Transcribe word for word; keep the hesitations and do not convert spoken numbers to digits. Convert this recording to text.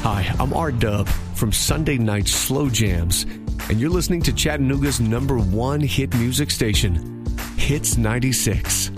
Hi, I'm R-Dub from Sunday Night Slow Jams, and you're listening to Chattanooga's number one hit music station, Hits ninety-six.